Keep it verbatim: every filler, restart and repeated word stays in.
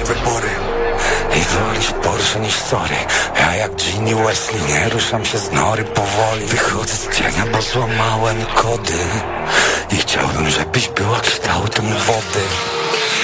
wybory i wolisz Porsche niż sorry. Ja jak Ginny Wesley nie ruszam się z nory powoli. Wychodzę z cienia, bo złamałem kody i chciałbym, żebyś była kształtem wody.